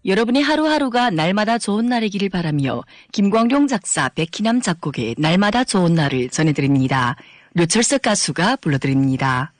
여러분의 하루하루가 날마다 좋은 날이기를 바라며 김광룡 작사, 백희남 작곡의 날마다 좋은 날을 전해드립니다. 류철석 가수가 불러드립니다.